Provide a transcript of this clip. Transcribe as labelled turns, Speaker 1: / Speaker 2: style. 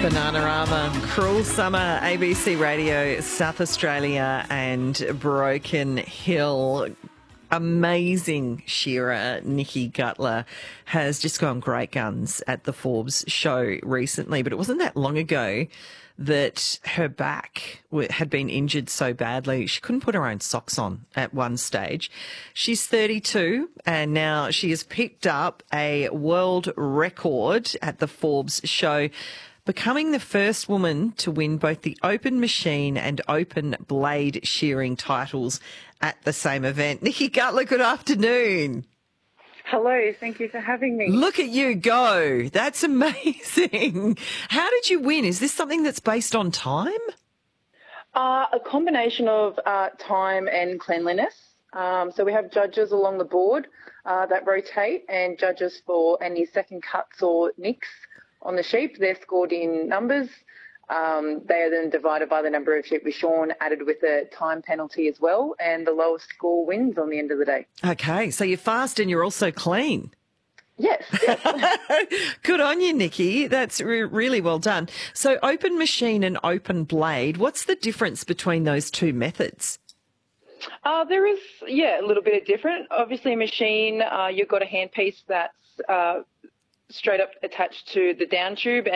Speaker 1: Bananarama, Cruel Summer, ABC Radio, South Australia and Broken Hill. Amazing shearer Nikki Guttler has just gone great guns at the Forbes show recently, but it wasn't that long ago that her back had been injured so badly she couldn't put her own socks on at one stage. She's 32 and now she has picked up a world record at the Forbes show, becoming the first woman to win both the open machine and open blade shearing titles at the same event. Nikki Guttler, good afternoon.
Speaker 2: Hello, thank you for having me.
Speaker 1: Look at you go. That's amazing. How did you win? Is this something that's based on time?
Speaker 2: A combination of time and cleanliness. So we have judges along the board that rotate, and judges for any second cuts or nicks on the sheep. They're scored in numbers. They are then divided by the number of sheep with shorn, added with a time penalty as well, and the lowest score wins on the end of the day.
Speaker 1: Okay, so you're fast and you're also clean.
Speaker 2: Yes.
Speaker 1: Good on you, Nikki. That's really well done. So open machine and open blade, what's the difference between those two methods?
Speaker 2: There is, a little bit of different. Obviously, a machine, you've got a handpiece that's straight up attached to the down tube,